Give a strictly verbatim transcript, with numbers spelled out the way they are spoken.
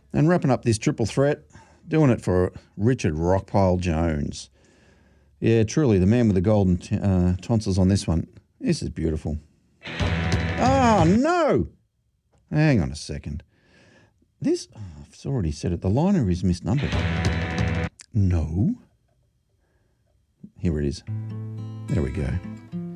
And wrapping up this triple threat, doing it for Richard Rockpile Jones. Yeah, truly, the man with the golden t- uh, tonsils on this one. This is beautiful. Oh, no! Hang on a second. This, oh, I've already said it, the liner is misnumbered. No. Here it is. There we go.